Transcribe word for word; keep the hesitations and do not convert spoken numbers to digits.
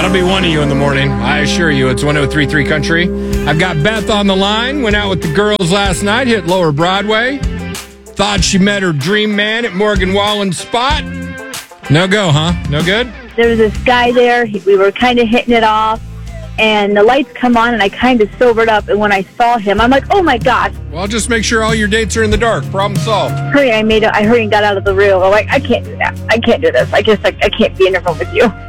That'll be one of you in the morning. I assure you, it's one oh three point three Country. I've got Beth on the line. Went out with the girls last night, hit Lower Broadway. Thought she met her dream man at Morgan Wallen's spot. No go, huh? No good? There was this guy there. He, we were kind of hitting it off. And the lights come on, and I kind of sobered up. And when I saw him, I'm like, oh, my gosh. Well, just make sure all your dates are in the dark. Problem solved. Hurry, I made. A, I hurried and got out of the room. I'm like, I can't do that. I can't do this. I just, like, I can't be in a room with you.